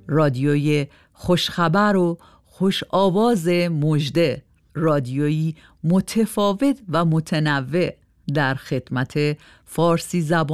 رادیوی خوشخبر و خوش آواز مژده، رادیویی متفاوت و متنوع در خدمت فارسی زبان